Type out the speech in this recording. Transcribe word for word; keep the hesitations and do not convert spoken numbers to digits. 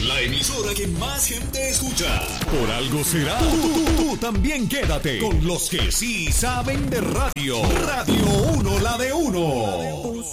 la emisora que más gente escucha. Por algo será. Tú, tú, tú, tú también quédate con los que sí saben de radio. Radio uno, la de uno.